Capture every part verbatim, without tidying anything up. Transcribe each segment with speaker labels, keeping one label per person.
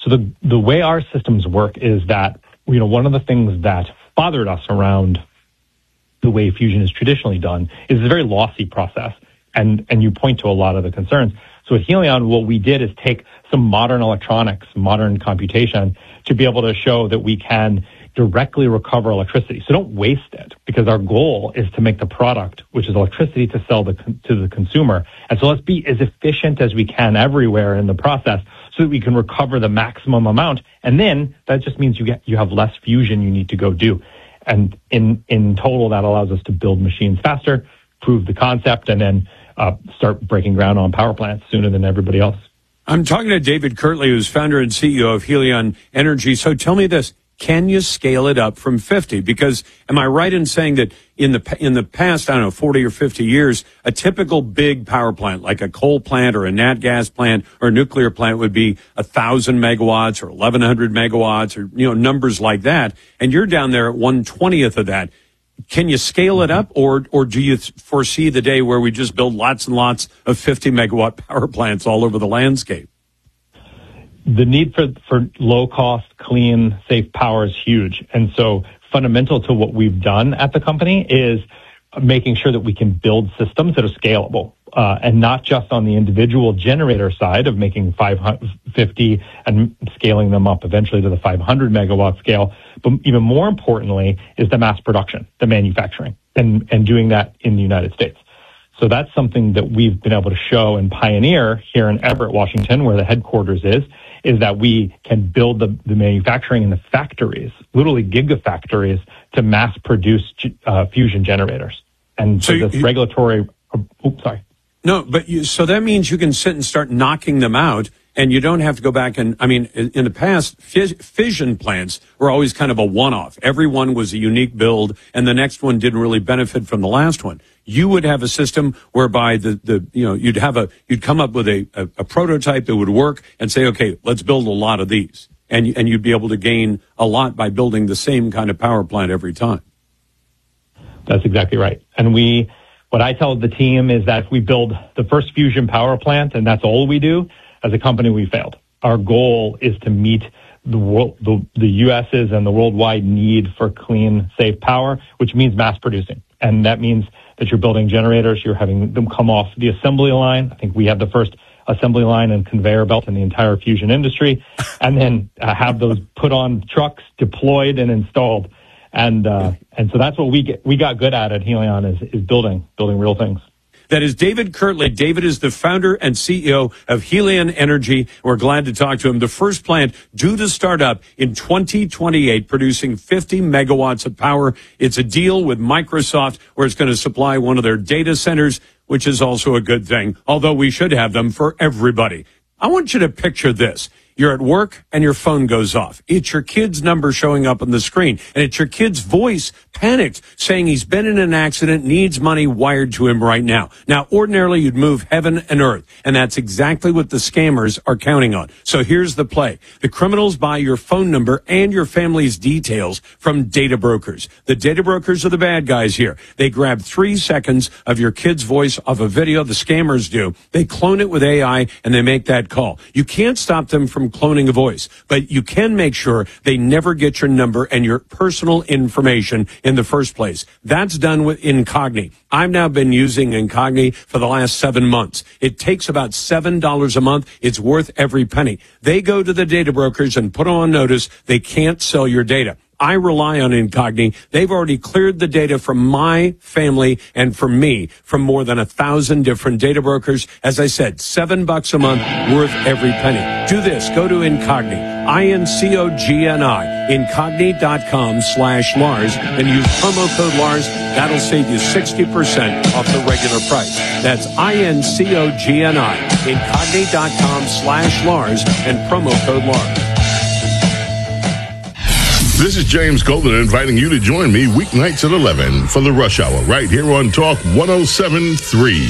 Speaker 1: So the, the way our systems work is that, you know, one of the things that bothered us around the way fusion is traditionally done is it's a very lossy process. And, and you point to a lot of the concerns. So at Helion, what we did is take some modern electronics, modern computation to be able to show that we can directly recover electricity. So don't waste it, because our goal is to make the product, which is electricity, to sell the, to the consumer. And so let's be as efficient as we can everywhere in the process so that we can recover the maximum amount. And then that just means you get, you have less fusion you need to go do. And in, in total, that allows us to build machines faster, prove the concept, and then uh, start breaking ground on power plants sooner than everybody else.
Speaker 2: I'm talking to David Kirtley, who's founder and C E O of Helion Energy. So tell me this. Can you scale it up from fifty? Because am I right in saying that in the in the past, I don't know, forty or fifty years, a typical big power plant, like a coal plant or a nat gas plant or a nuclear plant, would be a thousand megawatts or eleven hundred megawatts, or, you know, numbers like that. And you're down there at one twentieth of that. Can you scale it up, or or do you foresee the day where we just build lots and lots of fifty megawatt power plants all over the landscape?
Speaker 1: The need for, for low-cost, clean, safe power is huge. And so fundamental to what we've done at the company is making sure that we can build systems that are scalable, uh, and not just on the individual generator side of making five hundred fifty and scaling them up eventually to the five hundred megawatt scale, but even more importantly is the mass production, the manufacturing, and, and doing that in the United States. So that's something that we've been able to show and pioneer here in Everett, Washington, where the headquarters is, is that we can build the, the manufacturing in the factories, literally gigafactories, to mass produce uh, fusion generators. And so, so this you, regulatory, uh, oops, sorry.
Speaker 2: No, but you, so that means you can sit and start knocking them out, and you don't have to go back and, I mean, in, in the past, fis, fission plants were always kind of a one-off. Every one was a unique build, and the next one didn't really benefit from the last one. You would have a system whereby the, the you know, you'd have a, you'd come up with a, a, a prototype that would work and say, okay, let's build a lot of these. And, and you'd be able to gain a lot by building the same kind of power plant every time.
Speaker 1: That's exactly right. And we, what I tell the team is that if we build the first fusion power plant and that's all we do, as a company, we failed. Our goal is to meet the world, the, the US's and the worldwide need for clean, safe power, which means mass producing. And that means that you're building generators, you're having them come off the assembly line. I think we have the first assembly line and conveyor belt in the entire fusion industry, and then uh, have those put on trucks, deployed and installed. And uh, and so that's what we get, we got good at at Helion is, is building, building real things.
Speaker 2: That is David Kirtley. David is the founder and C E O of Helion Energy. We're glad to talk to him. The first plant due to start up in twenty twenty-eight, producing fifty megawatts of power. It's a deal with Microsoft where it's going to supply one of their data centers, which is also a good thing, although we should have them for everybody. I want you to picture this. You're at work and your phone goes off. It's your kid's number showing up on the screen, and it's your kid's voice, panicked, saying he's been in an accident, needs money wired to him right now. Now, ordinarily, you'd move heaven and earth, and that's exactly what the scammers are counting on. So here's the play. The criminals buy your phone number and your family's details from data brokers. The data brokers are the bad guys here. They grab three seconds of your kid's voice off a video. The scammers do. They clone it with A I, and they make that call. You can't stop them from cloning a voice, but you can make sure they never get your number and your personal information in the first place. That's done with Incogni. I've now been using Incogni for the last seven months. It takes about seven dollars a month. It's worth every penny. They go to the data brokers and put on notice they can't sell your data. I rely on Incogni. They've already cleared the data from my family and from me from more than a thousand different data brokers. As I said, seven bucks a month, worth every penny. Do this. Go to Incogni, I N C O G N I, Incogni.com slash Lars, and use promo code Lars. That'll save you sixty percent off the regular price. That's I N C O G N I, Incogni.com slash Lars, and promo code Lars.
Speaker 3: This is James Golden inviting you to join me weeknights at eleven for the Rush Hour right here on Talk one oh seven point three.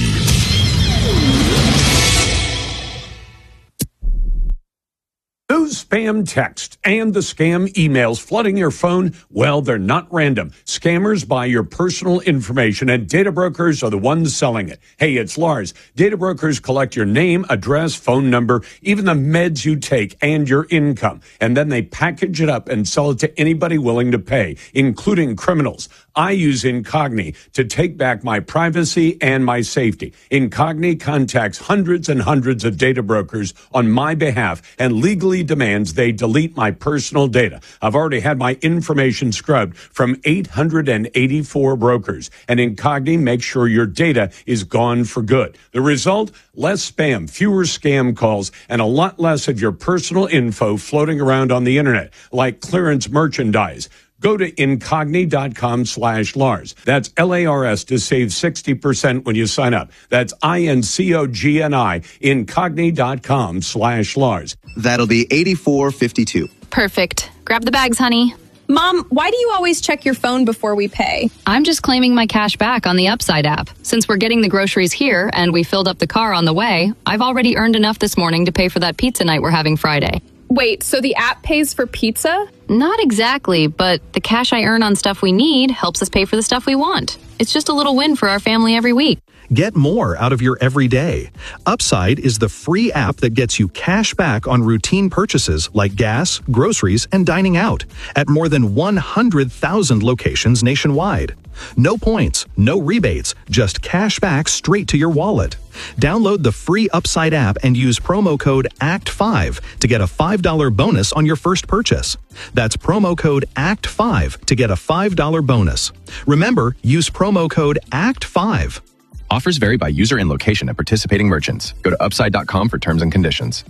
Speaker 2: Those spam texts and the scam emails flooding your phone, well, they're not random. Scammers buy your personal information, and data brokers are the ones selling it. Hey, it's Lars. Data brokers collect your name, address, phone number, even the meds you take, and your income. And then they package it up and sell it to anybody willing to pay, including criminals. I use Incogni to take back my privacy and my safety. Incogni contacts hundreds and hundreds of data brokers on my behalf and legally demands they delete my personal data. I've already had my information scrubbed from eight hundred eighty-four brokers, and Incogni makes sure your data is gone for good. The result? Less spam, fewer scam calls, and a lot less of your personal info floating around on the internet, like clearance merchandise. Go to Incogni.com slash Lars. That's L A R S to save sixty percent when you sign up. That's I-N-C-O-G-N-I, Incogni.com slash Lars.
Speaker 4: That'll be eighty-four fifty-two.
Speaker 5: Perfect. Grab the bags, honey.
Speaker 6: Mom, why do you always check your phone before we pay?
Speaker 5: I'm just claiming my cash back on the Upside app. Since we're getting the groceries here and we filled up the car on the way, I've already earned enough this morning to pay for that pizza night we're having Friday.
Speaker 6: Wait, so the app pays for pizza?
Speaker 5: Not exactly, but the cash I earn on stuff we need helps us pay for the stuff we want. It's just a little win for our family every week.
Speaker 7: Get more out of your everyday. Upside is the free app that gets you cash back on routine purchases like gas, groceries, and dining out at more than one hundred thousand locations nationwide. No points, no rebates, just cash back straight to your wallet. Download the free Upside app and use promo code A C T five to get a five dollars bonus on your first purchase. That's promo code A C T five to get a five dollars bonus. Remember, use promo code A C T five.
Speaker 8: Offers vary by user and location at participating merchants. Go to upside dot com for terms and conditions.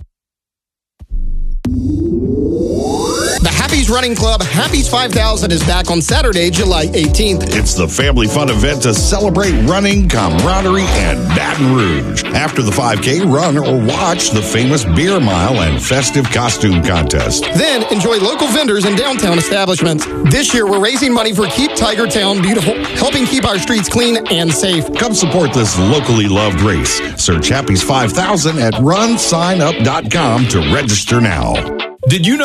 Speaker 9: The Happy's Running Club Happy's five thousand is back on Saturday, July eighteenth.
Speaker 3: It's the family fun event to celebrate running, camaraderie, and Baton Rouge. After the five K, run or watch the famous beer mile and festive costume contest.
Speaker 9: Then enjoy local vendors and downtown establishments. This year, we're raising money for Keep Tiger Town Beautiful, helping keep our streets clean and safe.
Speaker 3: Come support this locally loved race. Search Happy's five thousand at run sign up dot com to register now.
Speaker 10: Did you know